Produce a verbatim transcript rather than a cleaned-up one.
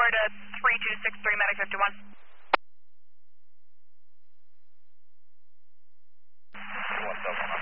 Delaware to three two six three, Medic fifty-one. One double.